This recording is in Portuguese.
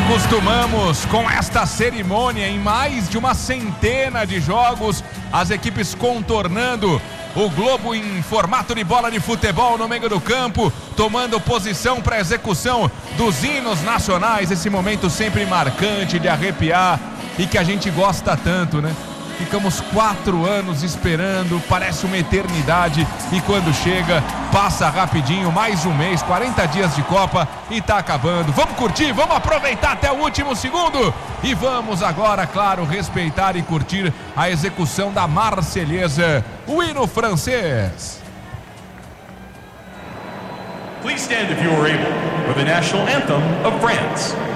Acostumamos com esta cerimônia em mais de uma centena de jogos, as equipes contornando o globo em formato de bola de futebol no meio do campo, tomando posição para a execução dos hinos nacionais, esse momento sempre marcante de arrepiar e que a gente gosta tanto, né? Ficamos 4 anos esperando, parece uma eternidade, e quando chega, passa rapidinho, mais um mês, 40 dias de Copa e tá acabando. Vamos curtir, vamos aproveitar até o último segundo e vamos agora, claro, respeitar e curtir a execução da Marselhesa, o hino francês. Please stand if you are able for the national anthem of France.